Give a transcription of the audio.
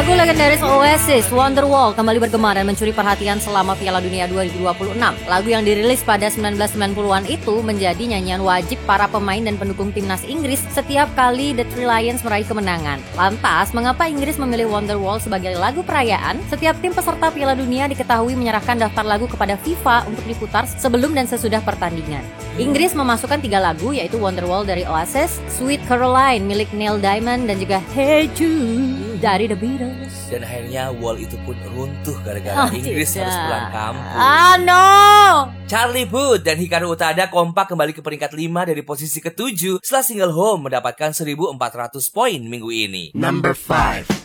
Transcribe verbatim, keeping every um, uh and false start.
Lagu legendaris Oasis, Wonderwall, kembali bergema dan mencuri perhatian selama Piala Dunia dua ribu dua puluh enam. Lagu yang dirilis pada sembilan belas sembilan puluhan itu menjadi nyanyian wajib para pemain dan pendukung timnas Inggris setiap kali The Three Lions meraih kemenangan. Lantas, mengapa Inggris memilih Wonderwall sebagai lagu perayaan? Setiap tim peserta Piala Dunia diketahui menyerahkan daftar lagu kepada FIFA untuk diputar sebelum dan sesudah pertandingan. Inggris memasukkan tiga lagu, yaitu Wonderwall dari Oasis, Sweet Caroline milik Neil Diamond, dan juga Hey Jude dari The Beatles. Dan akhirnya Wall itu pun runtuh gara-gara Oh, Inggris tidak. harus pulang kampung. Ah no! Charlie Puth dan Hikaru Utada kompak kembali ke peringkat lima dari posisi ketujuh setelah single Home mendapatkan seribu empat ratus poin minggu ini. Number five.